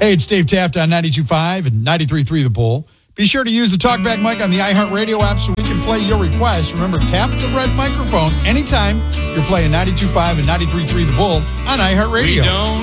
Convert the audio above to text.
Hey, it's Dave Taft on 92.5 and 93.3 The Bull. Be sure to use the TalkBack mic on the iHeartRadio app so we can play your requests. Remember, tap the red microphone anytime you're playing 92.5 and 93.3 The Bull on iHeartRadio. We don't